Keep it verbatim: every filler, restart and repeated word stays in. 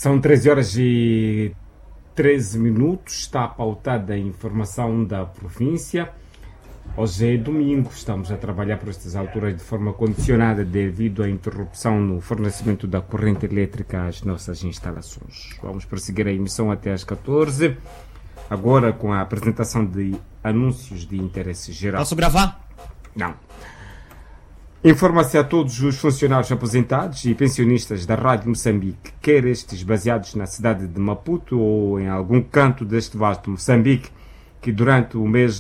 São treze horas e treze minutos, está pautada a informação da província. Hoje é domingo, estamos a trabalhar por estas alturas de forma condicionada devido à interrupção no fornecimento da corrente elétrica às nossas instalações. Vamos prosseguir a emissão até às catorze, agora com a apresentação de anúncios de interesse geral. Posso gravar? Não. Informa-se a todos os funcionários aposentados e pensionistas da Rádio Moçambique, quer estes baseados na cidade de Maputo ou em algum canto deste vasto Moçambique, que durante o mês